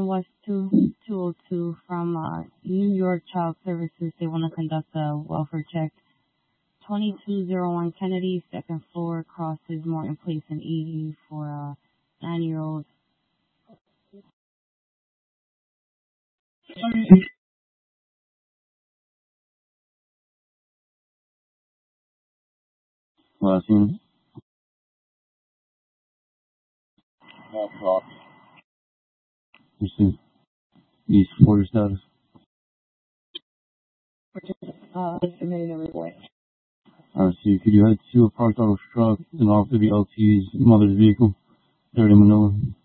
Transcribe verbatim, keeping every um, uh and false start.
West two oh two from uh, New York Child Services. They want to conduct a welfare check. twenty-two oh one Kennedy, second floor, crosses Morton Place in Ely for a nine-year-old. Last unit. Receive. East Florida status. Uh, submitting a report. Alright, so could you head to a parked auto truck and off to the L T's mother's vehicle, third in Manila?